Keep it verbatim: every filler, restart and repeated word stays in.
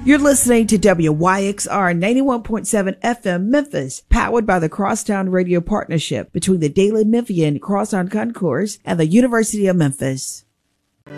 You're listening to W Y X R ninety-one point seven F M Memphis, powered by the Crosstown Radio Partnership between the Daily Memphian Crosstown Concourse and the University of Memphis.